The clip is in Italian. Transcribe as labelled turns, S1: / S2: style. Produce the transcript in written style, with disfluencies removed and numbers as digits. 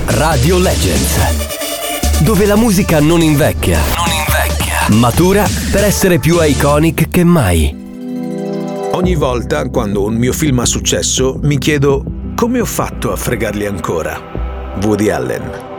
S1: Radio Legends, dove la musica non invecchia, matura per essere più iconic che mai.
S2: Ogni volta, quando un mio film ha successo, mi chiedo come ho fatto a fregarli ancora. Woody Allen.